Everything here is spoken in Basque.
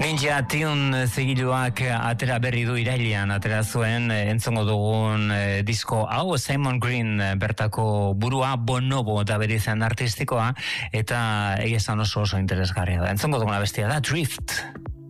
Ninja Tune zigiluak atera berri du irailean, atera zuen entzongo dugun disko hau, Simon Green bertako burua, Bonobo da bere izan artistikoa, eta egia esan oso interesgarria da. Entzongo duguna bestia da Drift.